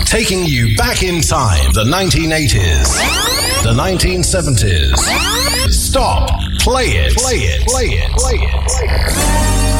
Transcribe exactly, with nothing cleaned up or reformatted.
Taking you back in time, the nineteen eighties, the nineteen seventies. Stop, play it, play it, play it, play it, play it.